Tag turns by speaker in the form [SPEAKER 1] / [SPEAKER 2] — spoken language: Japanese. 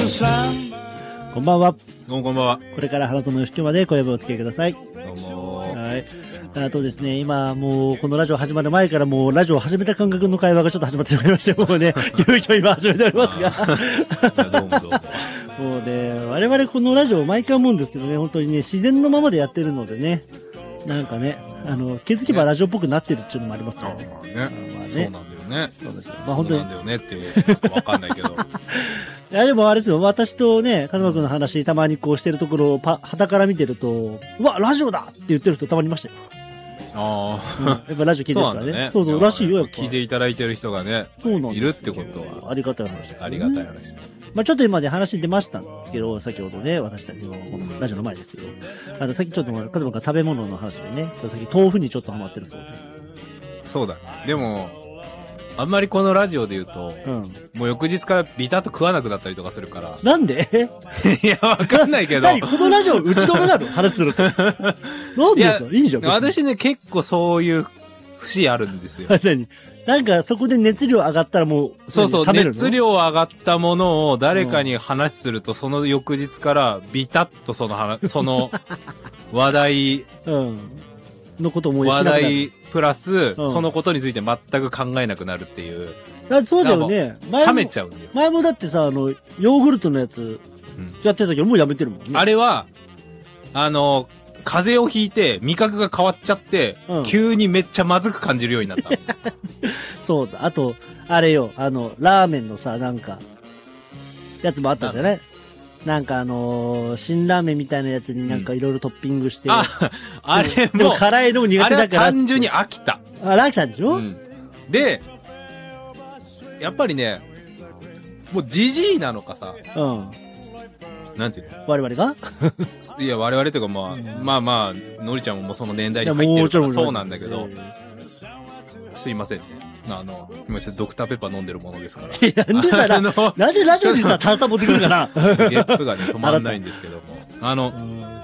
[SPEAKER 1] こんばんは。
[SPEAKER 2] こんばんは。
[SPEAKER 1] これから花園よしきまで小籔をお付き合いください。
[SPEAKER 2] どうも。
[SPEAKER 1] はい。あとですね、今もうこのラジオ始まる前からもうラジオを始めた感覚の会話がちょっと始まってしまいまして、もうね、いよいよ今始めておりますが。
[SPEAKER 2] どうもどうも。
[SPEAKER 1] もうね、我々このラジオ毎回思うんですけどね、本当にね、自然のままでやってるのでね、なんかね、気づけばラジオっぽくなってるっていうのもありますからね。
[SPEAKER 2] まあね。そうなんだよね。
[SPEAKER 1] そうですよ。まあ本当に。
[SPEAKER 2] そうなんだよねってわかんないけど。
[SPEAKER 1] いやでもあれですよ、私とね、カズマくんの話たまにこうしてるところを旗から見てると、うわ、ラジオだって言ってる人たまにいましたよ。
[SPEAKER 2] ああ、
[SPEAKER 1] やっぱラジオ聞いてるからね。そうそう、らしいよ、やっぱ。
[SPEAKER 2] 聞いていただいてる人がね、いるってことは。
[SPEAKER 1] ありがたい話。
[SPEAKER 2] ありがたい話。
[SPEAKER 1] まあちょっと今ね、話出ましたけど、先ほどね、私たちのラジオの前ですけど、さっきちょっと、カズマが食べ物の話でね、ちょっとさっき豆腐にちょっとハマってるそうで。
[SPEAKER 2] そうだね。でも、あんまりこのラジオで言うと、もう翌日からビタッと食わなくなったりとかするから。
[SPEAKER 1] なんで
[SPEAKER 2] いや、わかんないけど。
[SPEAKER 1] 何このラジオ打ち止めなの話すると。なんですかいいじゃん。
[SPEAKER 2] 私ね、結構そういう節あるんですよ。
[SPEAKER 1] 何なんかそこで熱量上がったらもう、
[SPEAKER 2] そうそう、熱量上がったものを誰かに話すると、その翌日からビタッとその話題、
[SPEAKER 1] のこと思いしなく
[SPEAKER 2] 話
[SPEAKER 1] なる。
[SPEAKER 2] 題プラス、そのことについて全く考えなくなるっていう。
[SPEAKER 1] そうだよね。
[SPEAKER 2] 冷めちゃうんだよ。
[SPEAKER 1] 前もだってさ、ヨーグルトのやつ、やってたけど、もうやめてるもんね。
[SPEAKER 2] あれは、風邪をひいて、味覚が変わっちゃって、急にめっちゃまずく感じるようになった。
[SPEAKER 1] そうだ。あと、あれよ、ラーメンのさ、なんか、やつもあったじゃないなんか辛ラーメンみたいなやつになんかいろいろトッピングして。
[SPEAKER 2] あれも。
[SPEAKER 1] でも辛いのも苦手だから。
[SPEAKER 2] 単純に飽きた。
[SPEAKER 1] 飽きたんでしょ
[SPEAKER 2] で、やっぱりね、もうジジイなのかさ。なんていうの
[SPEAKER 1] 我々が
[SPEAKER 2] いや、我々というかまあ、のりちゃんもその年代に入ってるからそうなんだけど、すいませんね。今ドクターペッパー飲んでるものですから。
[SPEAKER 1] なんでさ、なんでラジオにさ、炭酸持ってくるかな
[SPEAKER 2] ゲップがね、止まらないんですけども。